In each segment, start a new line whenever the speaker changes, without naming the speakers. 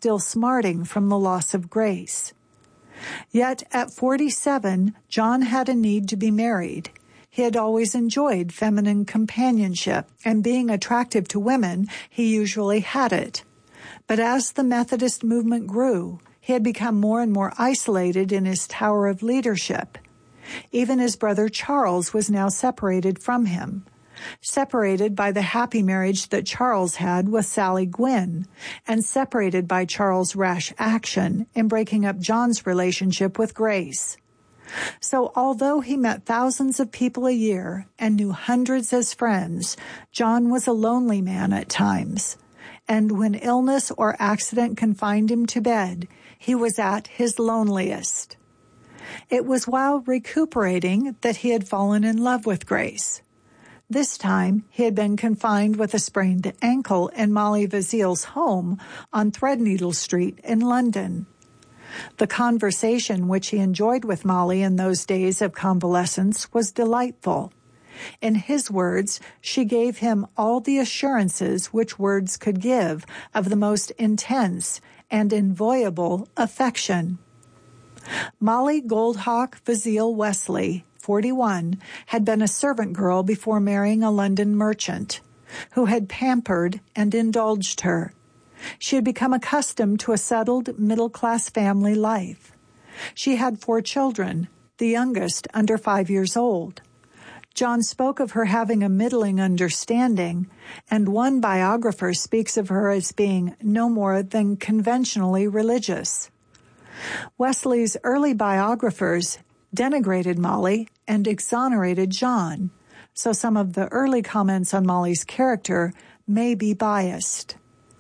still smarting from the loss of Grace. Yet at 47, John had a need to be married. He had always enjoyed feminine companionship, and being attractive to women, he usually had it. But as the Methodist movement grew, he had become more and more isolated in his tower of leadership. Even his brother Charles was now separated from him, separated by the happy marriage that Charles had with Sally Gwynn, and separated by Charles' rash action in breaking up John's relationship with Grace. So although he met thousands of people a year and knew hundreds as friends, John was a lonely man at times. And when illness or accident confined him to bed, he was at his loneliest. It was while recuperating that he had fallen in love with Grace. This time, he had been confined with a sprained ankle in Molly Vazile's home on Threadneedle Street in London. The conversation which he enjoyed with Molly in those days of convalescence was delightful. In his words, she gave him all the assurances which words could give of the most intense and inviolable affection. Molly Goldhawk Vazile Wesley, 41, had been a servant girl before marrying a London merchant, who had pampered and indulged her. She had become accustomed to a settled middle-class family life. She had 4 children, the youngest under 5 years old. John spoke of her having a middling understanding, and one biographer speaks of her as being no more than conventionally religious. Wesley's early biographers denigrated Molly and exonerated John, so some of the early comments on Molly's character may be biased.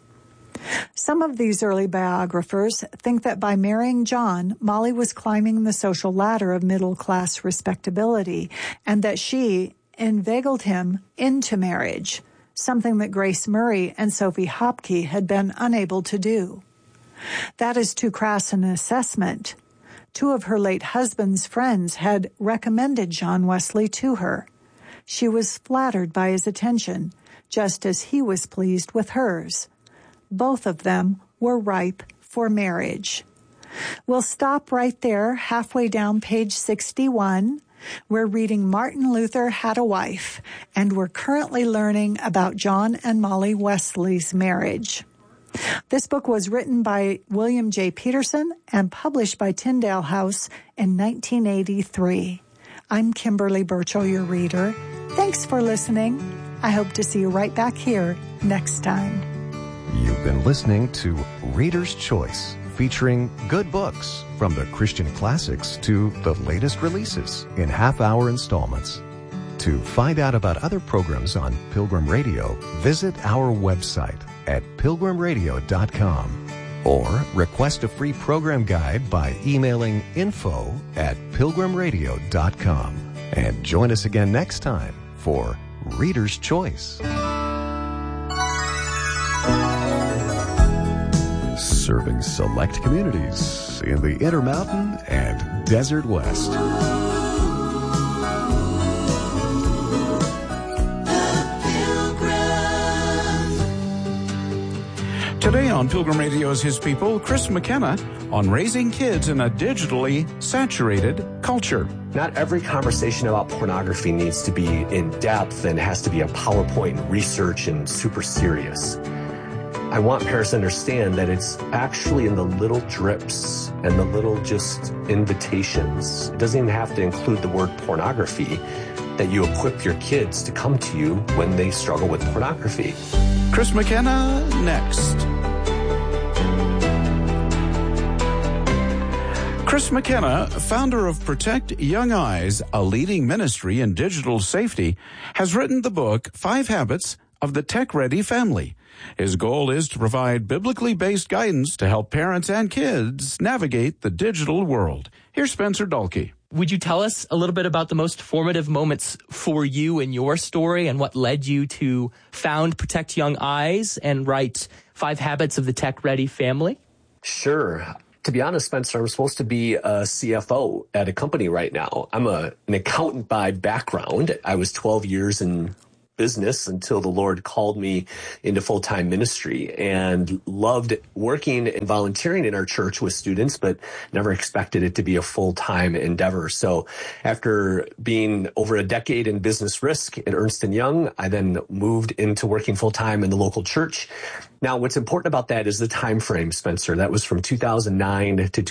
Some of these early biographers think that by marrying John, Molly was climbing the social ladder of middle-class respectability, and that she inveigled him into marriage, something that Grace Murray and Sophie Hopke had been unable to do. That is too crass an assessment. 2 of her late husband's friends had recommended John Wesley to her. She was flattered by his attention, just as he was pleased with hers. Both of them were ripe for marriage. We'll stop right there, halfway down page 61. We're reading Martin Luther Had a Wife, and we're currently learning about John and Molly Wesley's marriage. This book was written by William J. Peterson and published by Tyndale House in 1983. I'm Kimberly Burchell, your reader. Thanks for listening. I hope to see you right back here next time.
You've been listening to Reader's Choice, featuring good books from the Christian classics to the latest releases in half-hour installments. To find out about other programs on Pilgrim Radio, visit our website at pilgrimradio.com or request a free program guide by emailing info@pilgrimradio.com. And join us again next time for Reader's Choice. Serving select communities in the Intermountain and Desert West.
Today on Pilgrim Radio's His People, Chris McKenna on raising kids in a digitally saturated culture.
Not every conversation about pornography needs to be in depth and has to be a PowerPoint research and super serious. I want parents to understand that it's actually in the little drips and the little just invitations. It doesn't even have to include the word pornography, that you equip your kids to come to you when they struggle with pornography.
Chris McKenna next. Chris McKenna, founder of Protect Young Eyes, a leading ministry in digital safety, has written the book 5 Habits of the Tech-Ready Family. His goal is to provide biblically based guidance to help parents and kids navigate the digital world. Here's Spencer Dalkey.
Would you tell us a little bit about the most formative moments for you in your story and what led you to found Protect Young Eyes and write 5 Habits of the Tech-Ready Family?
Sure. To be honest, Spencer, I'm supposed to be a CFO at a company right now. I'm an accountant by background. I was 12 years in business until the Lord called me into full-time ministry, and loved working and volunteering in our church with students, but never expected it to be a full-time endeavor. So after being over a decade in business risk at Ernst & Young, I then moved into working full-time in the local church. Now, what's important about that is the time frame, Spencer. That was from 2009 to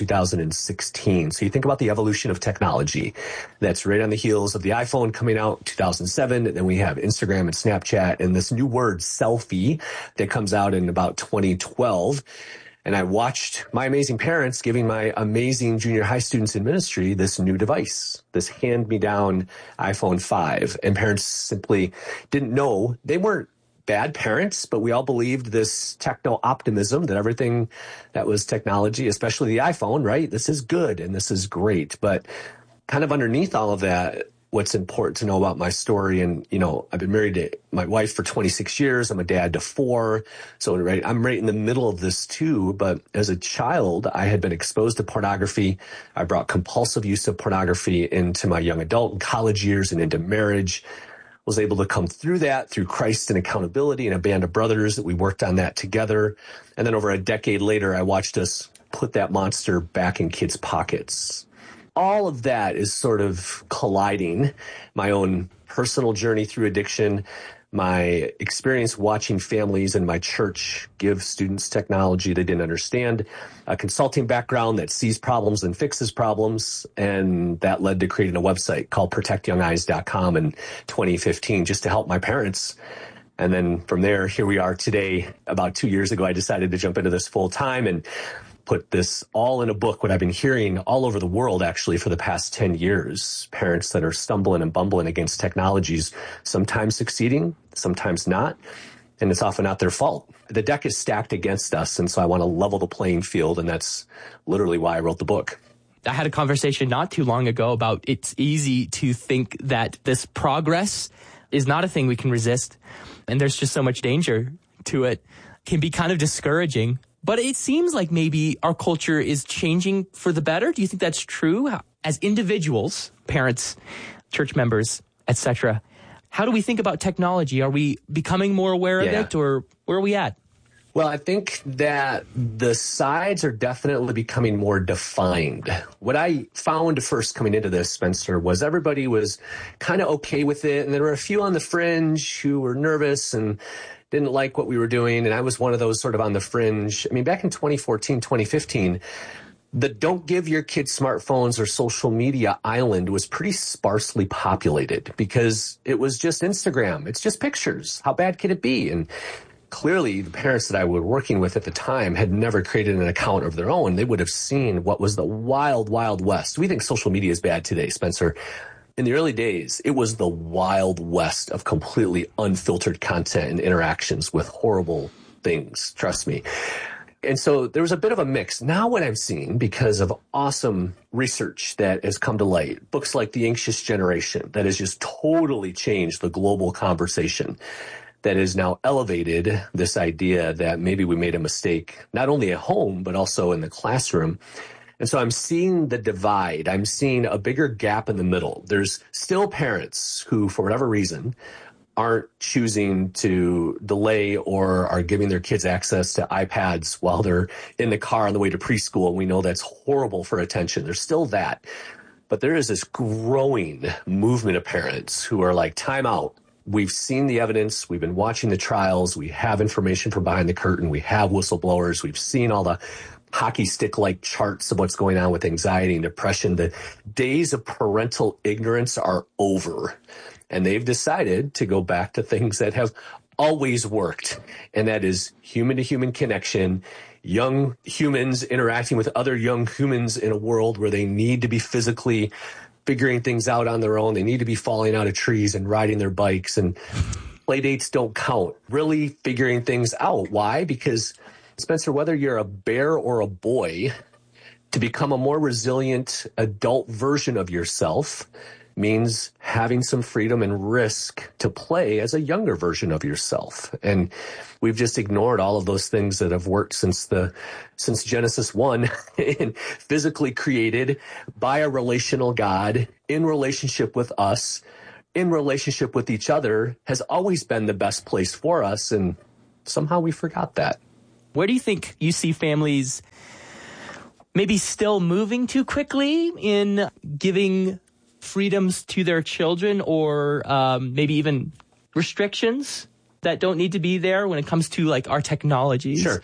2016. So you think about the evolution of technology. That's right on the heels of the iPhone coming out in 2007. And then we have Instagram and Snapchat and this new word, selfie, that comes out in about 2012. And I watched my amazing parents giving my amazing junior high students in ministry this new device, this hand-me-down iPhone 5. And parents simply didn't know. They weren't bad parents, but we all believed this techno-optimism that everything that was technology, especially the iPhone, right? This is good and this is great. But kind of underneath all of that, what's important to know about my story, and, I've been married to my wife for 26 years. I'm a dad to 4. So I'm right in the middle of this too. But as a child, I had been exposed to pornography. I brought compulsive use of pornography into my young adult and college years and into marriage. Was able to come through that through Christ and accountability and a band of brothers that we worked on that together. And then over a decade later, I watched us put that monster back in kids' pockets. All of that is sort of colliding. My own personal journey through addiction, my experience watching families in my church give students technology they didn't understand, a consulting background that sees problems and fixes problems, and that led to creating a website called protectyoungeyes.com in 2015 just to help my parents. And then from there, here we are today. About 2 years ago, I decided to jump into this full time and put this all in a book, what I've been hearing all over the world, actually, for the past 10 years. Parents that are stumbling and bumbling against technologies, sometimes succeeding, sometimes not. And it's often not their fault. The deck is stacked against us. And so I want to level the playing field. And that's literally why I wrote the book.
I had a conversation not too long ago about it's easy to think that this progress is not a thing we can resist. And there's just so much danger to it. Can be kind of discouraging. But it seems like maybe our culture is changing for the better. Do you think that's true? As individuals, parents, church members, etc., how do we think about technology? Are we becoming more aware of it, or where are we at?
Well, I think that the sides are definitely becoming more defined. What I found first coming into this, Spencer, was everybody was kind of okay with it. And there were a few on the fringe who were nervous and didn't like what we were doing. And I was one of those sort of on the fringe. I mean, back in 2014, 2015, the don't give your kids smartphones or social media island was pretty sparsely populated because it was just Instagram. It's just pictures. How bad could it be? And clearly, the parents that I was working with at the time had never created an account of their own. They would have seen what was the wild, wild west. We think social media is bad today, Spencer. In the early days, it was the wild west of completely unfiltered content and interactions with horrible things, trust me. And so there was a bit of a mix. Now what I'm seeing, because of awesome research that has come to light, books like The Anxious Generation, that has just totally changed the global conversation, that has now elevated this idea that maybe we made a mistake, not only at home, but also in the classroom. And so I'm seeing the divide. I'm seeing a bigger gap in the middle. There's still parents who, for whatever reason, aren't choosing to delay or are giving their kids access to iPads while they're in the car on the way to preschool. And we know that's horrible for attention. There's still that. But there is this growing movement of parents who are like, time out. We've seen the evidence. We've been watching the trials. We have information from behind the curtain. We have whistleblowers. We've seen all the hockey stick-like charts of what's going on with anxiety and depression. The days of parental ignorance are over. And they've decided to go back to things that have always worked. And that is human-to-human connection, young humans interacting with other young humans in a world where they need to be physically figuring things out on their own. They need to be falling out of trees and riding their bikes, and play dates don't count. Really figuring things out. Why? Because, Spencer, whether you're a bear or a boy, to become a more resilient adult version of yourself means having some freedom and risk to play as a younger version of yourself. And we've just ignored all of those things that have worked since Genesis 1, physically created by a relational God in relationship with us, in relationship with each other has always been the best place for us, and somehow we forgot that.
Where do you think you see families maybe still moving too quickly in giving freedoms to their children, or maybe even restrictions that don't need to be there when it comes to like our technologies?
Sure.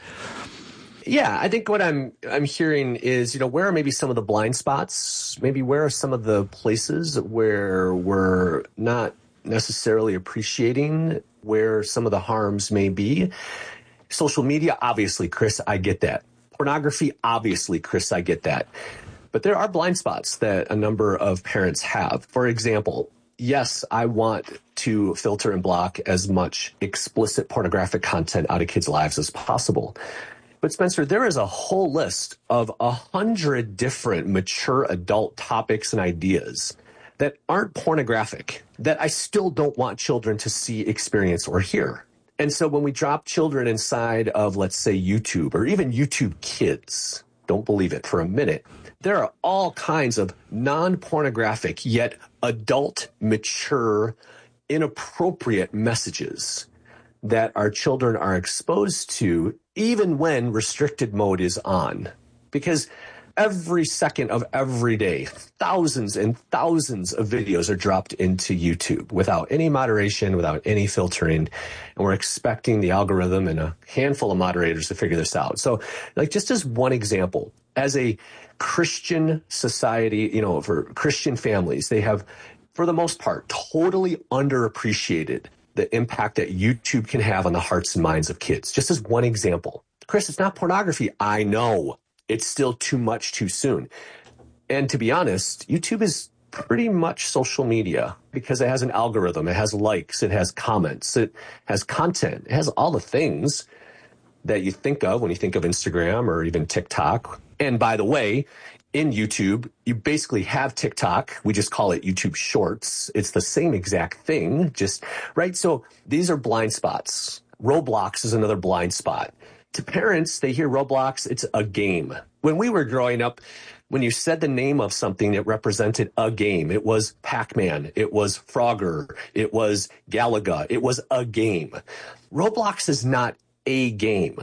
Yeah, I think what I'm hearing is, where are maybe some of the blind spots? Maybe where are some of the places where we're not necessarily appreciating where some of the harms may be? Social media, obviously, Chris, I get that. Pornography, obviously, Chris, I get that. But there are blind spots that a number of parents have. For example, yes, I want to filter and block as much explicit pornographic content out of kids' lives as possible. But Spencer, there is a whole list of 100 different mature adult topics and ideas that aren't pornographic that I still don't want children to see, experience, or hear. And so when we drop children inside of, let's say, YouTube or even YouTube Kids, don't believe it for a minute, there are all kinds of non-pornographic yet adult, mature, inappropriate messages that our children are exposed to even when restricted mode is on. Because every second of every day, thousands and thousands of videos are dropped into YouTube without any moderation, without any filtering. And we're expecting the algorithm and a handful of moderators to figure this out. So, just as one example, as a Christian society, for Christian families, they have, for the most part, totally underappreciated the impact that YouTube can have on the hearts and minds of kids. Just as one example. Chris, it's not pornography. I know. It's still too much too soon. And to be honest, YouTube is pretty much social media because it has an algorithm. It has likes. It has comments. It has content. It has all the things that you think of when you think of Instagram or even TikTok. And by the way, in YouTube, you basically have TikTok. We just call it YouTube Shorts. It's the same exact thing, right? So these are blind spots. Roblox is another blind spot. To parents, they hear Roblox, it's a game. When we were growing up, when you said the name of something, it represented a game. It was Pac-Man. It was Frogger. It was Galaga. It was a game. Roblox is not a game.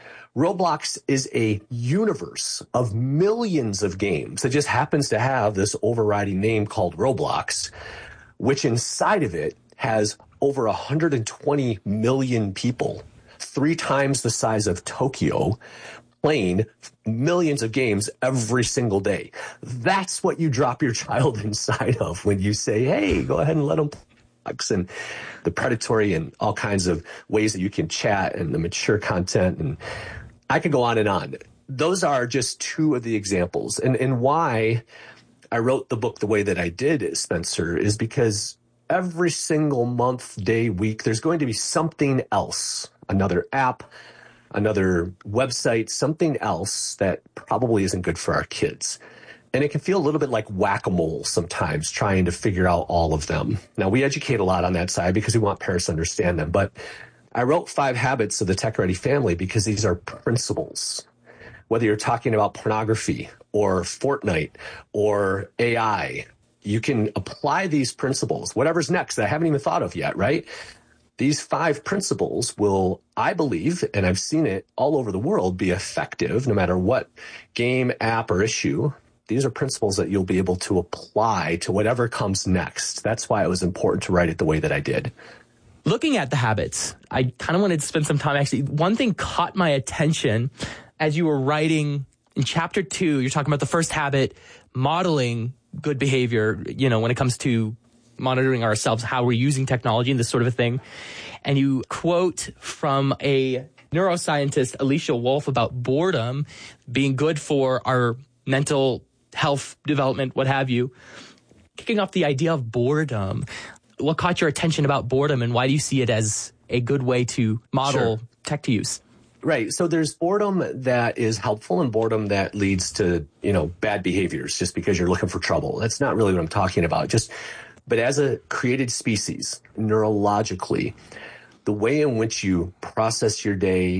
Roblox is a universe of millions of games that just happens to have this overriding name called Roblox, which inside of it has over 120 million people, 3 times the size of Tokyo, playing millions of games every single day. That's what you drop your child inside of when you say, hey, go ahead and let them play. And the predatory and all kinds of ways that you can chat and the mature content, and I could go on and on. Those are just 2 of the examples. And why I wrote the book the way that I did, Spencer, is because every single month, day, week, there's going to be something else, another app, another website, something else that probably isn't good for our kids. And it can feel a little bit like whack-a-mole sometimes, trying to figure out all of them. Now, we educate a lot on that side because we want parents to understand them. But I wrote 5 Habits of the Tech-Ready Family because these are principles. Whether you're talking about pornography or Fortnite or AI, you can apply these principles, whatever's next that I haven't even thought of yet, right? These 5 principles will, I believe, and I've seen it all over the world, be effective no matter what game, app, or issue. These are principles that you'll be able to apply to whatever comes next. That's why it was important to write it the way that I did.
Looking at the habits, I kind of wanted to spend some time. Actually, one thing caught my attention as you were writing in chapter 2. You're talking about the first habit, modeling good behavior, when it comes to monitoring ourselves, how we're using technology and this sort of a thing. And you quote from a neuroscientist, Alicia Wolf, about boredom being good for our mental health development, what have you. Kicking off the idea of boredom, what caught your attention about boredom, and why do you see it as a good way to model tech to use?
Right. So there's boredom that is helpful and boredom that leads to, bad behaviors just because you're looking for trouble. That's not really what I'm talking about. But as a created species, neurologically, the way in which you process your day,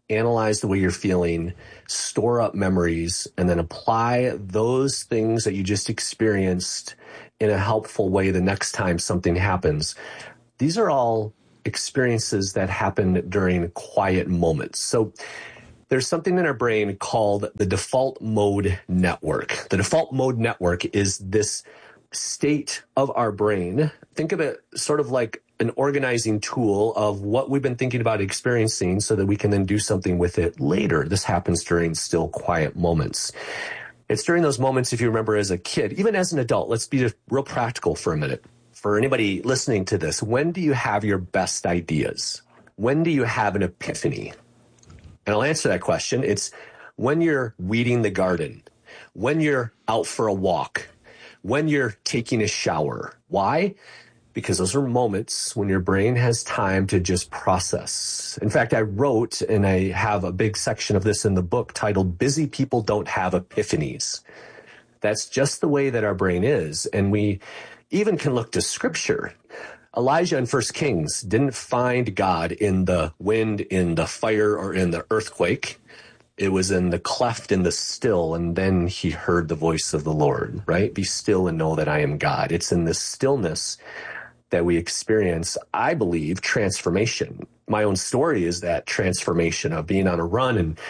analyze the way you're feeling, store up memories, and then apply those things that you just experienced in a helpful way the next time something happens. These are all experiences that happen during quiet moments. So there's something in our brain called the default mode network. The default mode network is this state of our brain. Think of it sort of like an organizing tool of what we've been thinking about experiencing so that we can then do something with it later. This happens during still quiet moments. It's during those moments, if you remember as a kid, even as an adult, let's be real practical for a minute. For anybody listening to this, when do you have your best ideas? When do you have an epiphany? And I'll answer that question. It's when you're weeding the garden, when you're out for a walk, when you're taking a shower. Why? Because those are moments when your brain has time to just process. In fact, I wrote, and I have a big section of this in the book titled, Busy People Don't Have Epiphanies. That's just the way that our brain is. And we even can look to Scripture. Elijah in 1 Kings didn't find God in the wind, in the fire, or in the earthquake. It was in the cleft, in the still, and then he heard the voice of the Lord, right? Be still and know that I am God. It's in the stillness that we experience, I believe, transformation. My own story is that transformation of being on a run and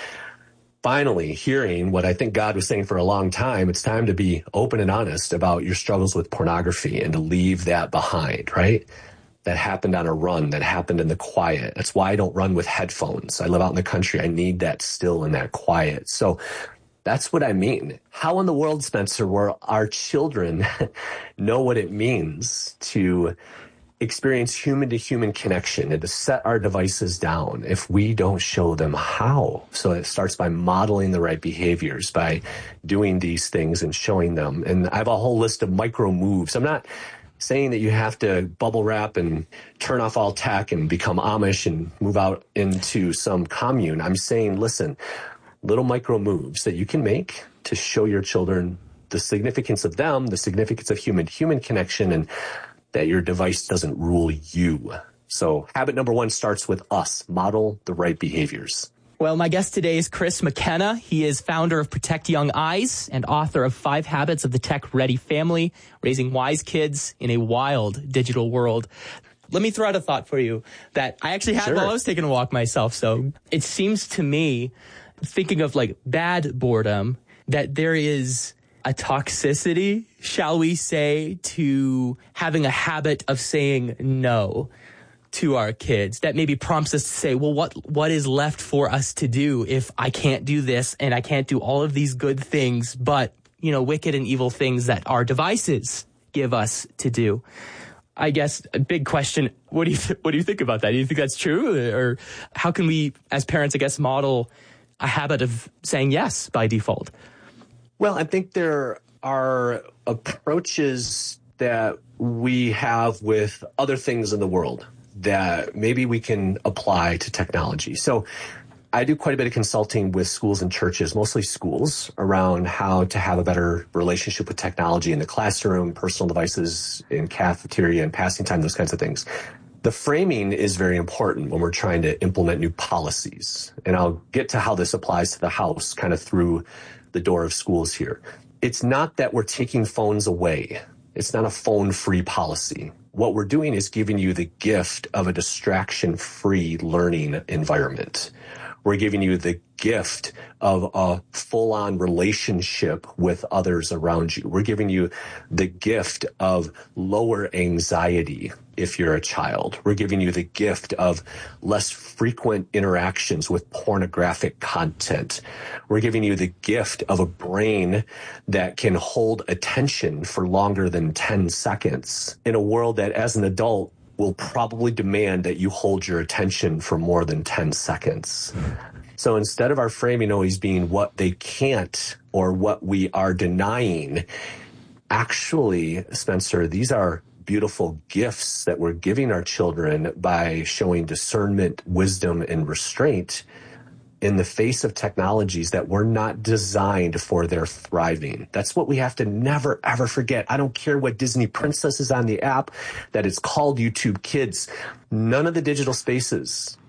finally hearing what I think God was saying for a long time. It's time to be open and honest about your struggles with pornography and to leave that behind, right? That happened on a run, that happened in the quiet. That's why I don't run with headphones. I live out in the country. I need that still and that quiet. So that's what I mean. How in the world, Spencer, will our children know what it means to experience human-to-human connection and to set our devices down if we don't show them how? So it starts by modeling the right behaviors, by doing these things and showing them. And I have a whole list of micro moves. I'm not saying that you have to bubble wrap and turn off all tech and become Amish and move out into some commune. I'm saying, listen, little micro moves that you can make to show your children the significance of them, the significance of human-to-human connection, and that your device doesn't rule you. So habit number 1 starts with us. Model the right behaviors.
Well, my guest today is Chris McKenna. He is founder of Protect Young Eyes and author of 5 Habits of the Tech-Ready Family, Raising Wise Kids in a Wild Digital World. Let me throw out a thought for you that I actually had while I was taking a walk myself. So it seems to me, thinking of like bad boredom, that there is a toxicity, shall we say, to having a habit of saying no to our kids that maybe prompts us to say, well, what is left for us to do if I can't do this and I can't do all of these good things, but, you know, wicked and evil things that our devices give us to do? I guess a big question, what do you think about that? Do you think that's true? Or how can we, as parents, I guess, model a habit of saying yes by default?
Well, I think there are approaches that we have with other things in the world that maybe we can apply to technology. So I do quite a bit of consulting with schools and churches, mostly schools, around how to have a better relationship with technology in the classroom, personal devices in cafeteria and passing time, those kinds of things. The framing is very important when we're trying to implement new policies. And I'll get to how this applies to the house kind of through the door of schools here. It's not that we're taking phones away. It's not a phone-free policy. What we're doing is giving you the gift of a distraction-free learning environment. We're giving you the gift of a full-on relationship with others around you. We're giving you the gift of lower anxiety if you're a child. We're giving you the gift of less frequent interactions with pornographic content. We're giving you the gift of a brain that can hold attention for longer than 10 seconds in a world that, as an adult, will probably demand that you hold your attention for more than 10 seconds. So instead of our framing always being what they can't or what we are denying, actually, Spencer, these are beautiful gifts that we're giving our children by showing discernment, wisdom, and restraint in the face of technologies that were not designed for their thriving. That's what we have to never, ever forget. I don't care what Disney Princess is on the app, that it's called YouTube Kids. None of the digital spaces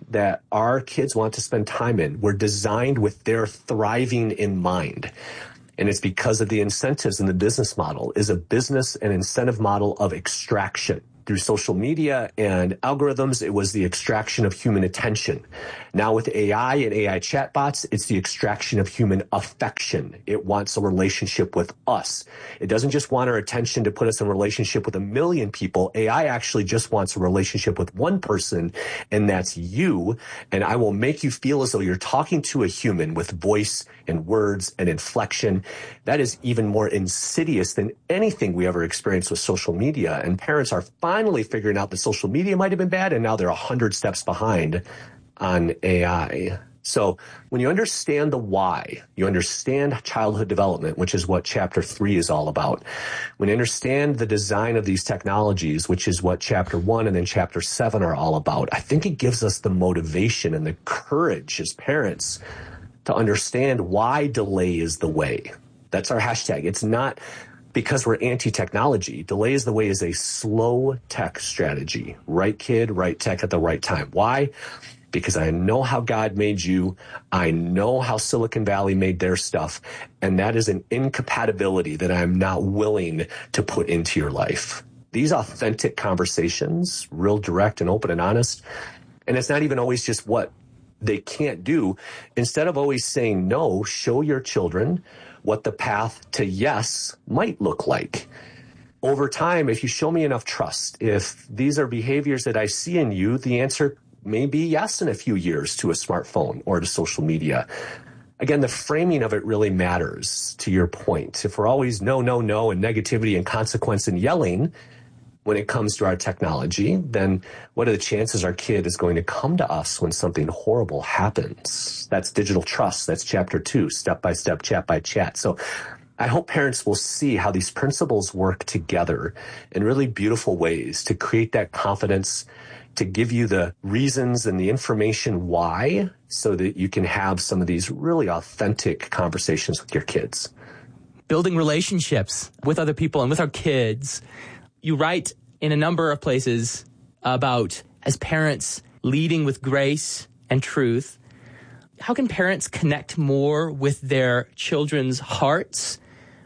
that our kids want to spend time in were designed with their thriving in mind. And it's because of the incentives in the business model is a business and incentive model of extraction. Through social media and algorithms, it was the extraction of human attention. Now with AI and AI chatbots, it's the extraction of human affection. It wants a relationship with us. It doesn't just want our attention to put us in a relationship with 1 million people. AI actually just wants a relationship with one person, and that's you. And I will make you feel as though you're talking to a human with voice and words and inflection. That is even more insidious than anything we ever experienced with social media. And parents are finally figuring out that social media might have been bad, and now they're 100 steps behind on AI. So when you understand the why, you understand childhood development, which is what chapter 3 is all about. When you understand the design of these technologies, which is what chapter 1 and then chapter 7 are all about, I think it gives us the motivation and the courage as parents to understand why delay is the way. That's our hashtag. It's not because we're anti-technology. Delay is the way is a slow tech strategy. Right kid, right tech at the right time. Why? Because I know how God made you. I know how Silicon Valley made their stuff. And that is an incompatibility that I'm not willing to put into your life. These authentic conversations, real direct and open and honest. And it's not even always just what they can't do. Instead of always saying no, show your children what the path to yes might look like. Over time, if you show me enough trust, if these are behaviors that I see in you, the answer may be yes in a few years to a smartphone or to social media. Again, the framing of it really matters, to your point. If we're always no, no, no, and negativity and consequence and yelling when it comes to our technology, then what are the chances our kid is going to come to us when something horrible happens? That's digital trust. That's chapter 2, step by step, chat by chat. So I hope parents will see how these principles work together in really beautiful ways to create that confidence, to give you the reasons and the information why, so that you can have some of these really authentic conversations with your kids.
Building relationships with other people and with our kids. You write in a number of places about, as parents, leading with grace and truth. How can parents connect more with their children's hearts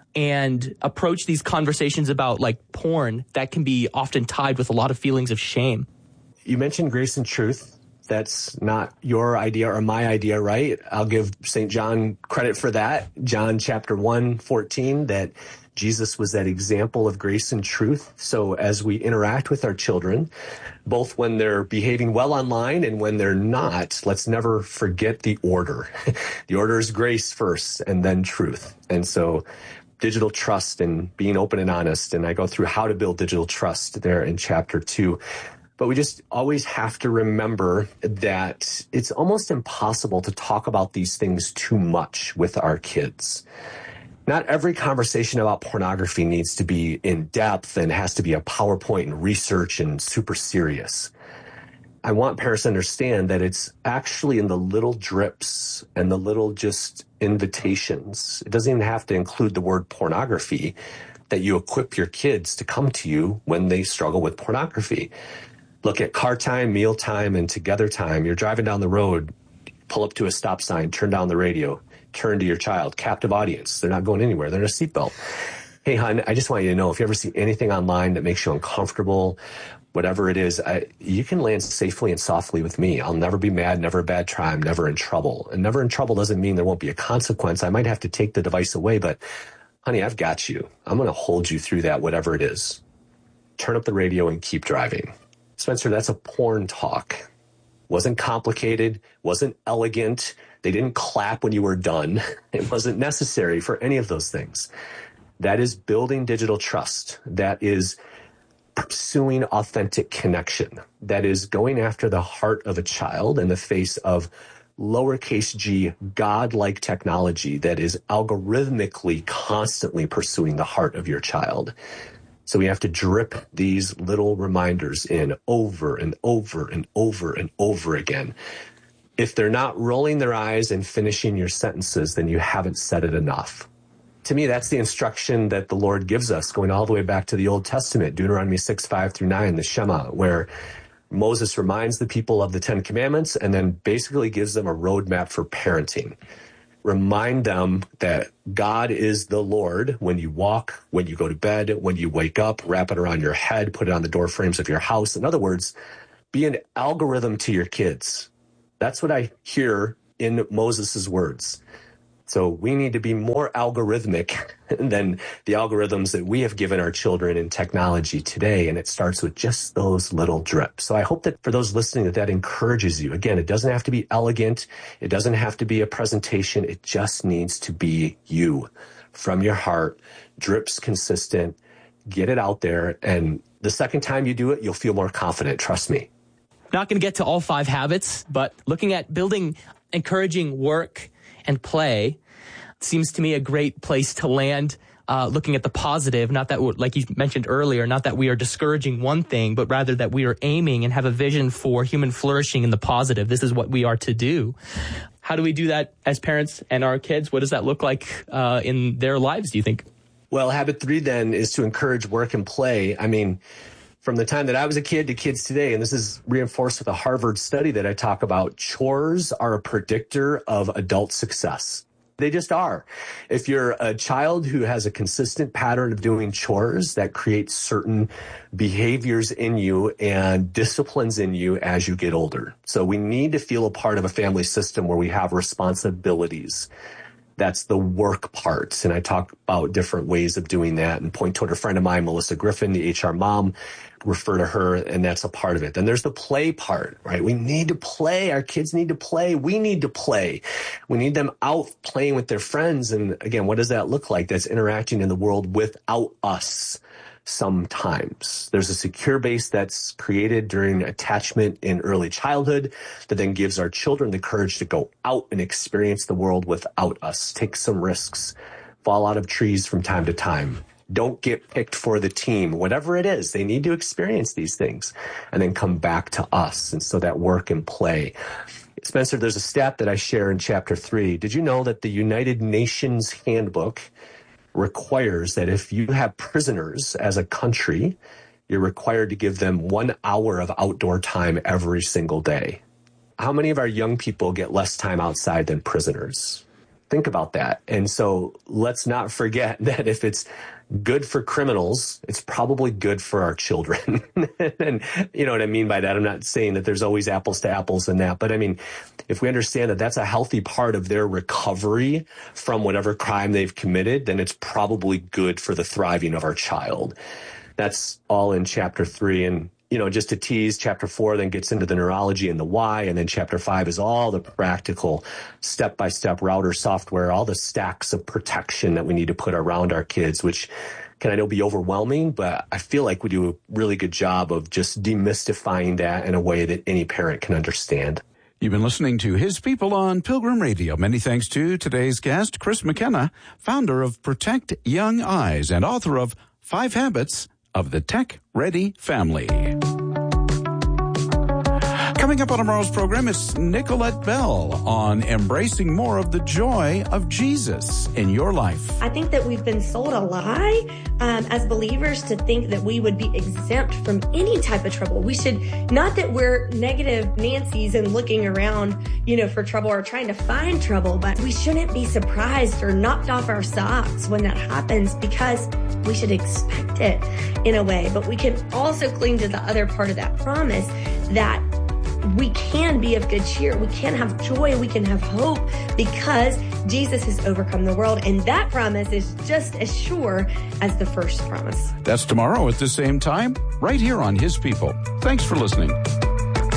and approach these conversations about, like, porn that can be often tied with a lot of feelings of shame?
You mentioned grace and truth. That's not your idea or my idea, right? I'll give St. John credit for that. John chapter 1:14, that Jesus was that example of grace and truth. So as we interact with our children, both when they're behaving well online and when they're not, let's never forget the order. The order is grace first and then truth. And so digital trust and being open and honest. And I go through how to build digital trust there in chapter 2. But we just always have to remember that it's almost impossible to talk about these things too much with our kids. Not every conversation about pornography needs to be in depth and has to be a PowerPoint and research and super serious. I want parents to understand that it's actually in the little drips and the little just invitations. It doesn't even have to include the word pornography, that you equip your kids to come to you when they struggle with pornography. Look at car time, meal time, and together time. You're driving down the road, pull up to a stop sign, turn down the radio, turn to your child, captive audience. They're not going anywhere. They're in a seatbelt. Hey, hon, I just want you to know, if you ever see anything online that makes you uncomfortable, whatever it is, you can land safely and softly with me. I'll never be mad, never a bad try. I'm never in trouble. And never in trouble doesn't mean there won't be a consequence. I might have to take the device away, but honey, I've got you. I'm going to hold you through that, whatever it is. Turn up the radio and keep driving. Spencer, that's a porn talk. Wasn't complicated, wasn't elegant. They didn't clap when you were done. It wasn't necessary for any of those things. That is building digital trust. That is pursuing authentic connection. That is going after the heart of a child in the face of lowercase g, God-like technology that is algorithmically constantly pursuing the heart of your child. So we have to drip these little reminders in over and over and over and over again. If they're not rolling their eyes and finishing your sentences, then you haven't said it enough. To me, that's the instruction that the Lord gives us, going all the way back to the Old Testament, Deuteronomy 6:5-9, the Shema, where Moses reminds the people of the 10 Commandments and then basically gives them a roadmap for parenting. Remind them that God is the Lord when you walk, when you go to bed, when you wake up, wrap it around your head, put it on the door frames of your house. In other words, be an algorithm to your kids. That's what I hear in Moses's words. So we need to be more algorithmic than the algorithms that we have given our children in technology today. And it starts with just those little drips. So I hope that for those listening, that encourages you. Again, it doesn't have to be elegant. It doesn't have to be a presentation. It just needs to be you from your heart, drips consistent, get it out there. And the second time you do it, you'll feel more confident. Trust me.
Not going to get to all 5 habits, but looking at building encouraging work and play seems to me a great place to land, looking at the positive, not that, like you mentioned earlier, not that we are discouraging one thing, but rather that we are aiming and have a vision for human flourishing in the positive. This is what we are to do. How do we do that as parents and our kids? What does that look like in their lives, do you think?
Well, habit 3 then is to encourage work and play. I mean, from the time that I was a kid to kids today, and this is reinforced with a Harvard study that I talk about, chores are a predictor of adult success. They just are. If you're a child who has a consistent pattern of doing chores, that creates certain behaviors in you and disciplines in you as you get older. So we need to feel a part of a family system where we have responsibilities. That's the work part. And I talk about different ways of doing that and point toward a friend of mine, Melissa Griffin, the HR mom, refer to her, and that's a part of it. Then there's the play part, right? We need to play. Our kids need to play. We need to play. We need them out playing with their friends. And again, what does that look like? That's interacting in the world without us. Sometimes there's a secure base that's created during attachment in early childhood that then gives our children the courage to go out and experience the world without us, take some risks, fall out of trees from time to time. Don't get picked for the team, whatever it is. They need to experience these things and then come back to us. And so that work and play. Spencer, there's a stat that I share in chapter 3. Did you know that the United Nations Handbook requires that if you have prisoners as a country, you're required to give them 1 hour of outdoor time every single day? How many of our young people get less time outside than prisoners? Think about that. And so let's not forget that if it's good for criminals, it's probably good for our children. And you know what I mean by that? I'm not saying that there's always apples to apples in that, but I mean, if we understand that that's a healthy part of their recovery from whatever crime they've committed, then it's probably good for the thriving of our child. That's all in chapter 3. And you know, just to tease, chapter 4 then gets into the neurology and the why, and then chapter 5 is all the practical step-by-step router software, all the stacks of protection that we need to put around our kids, which can, I know, be overwhelming, but I feel like we do a really good job of just demystifying that in a way that any parent can understand.
You've been listening to His People on Pilgrim Radio. Many thanks to today's guest, Chris McKenna, founder of Protect Young Eyes and author of 5 Habits of the Tech Ready Family. Coming up on tomorrow's program is Nicolette Bell on embracing more of the joy of Jesus in your life.
I think that we've been sold a lie as believers to think that we would be exempt from any type of trouble. We should, not that we're negative Nancy's and looking around, you know, for trouble or trying to find trouble, but we shouldn't be surprised or knocked off our socks when that happens, because we should expect it in a way. But we can also cling to the other part of that promise that we can be of good cheer. We can have joy. We can have hope because Jesus has overcome the world. And that promise is just as sure as the first promise.
That's tomorrow at the same time, right here on His People. Thanks for listening.